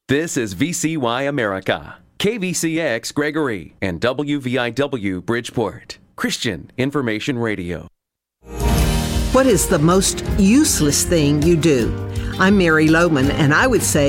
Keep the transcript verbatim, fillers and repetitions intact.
This is V C Y America, K V C X Gregory, and W V I W Bridgeport, Christian Information Radio. What is the most useless thing you do? I'm Mary Lohman, and I would say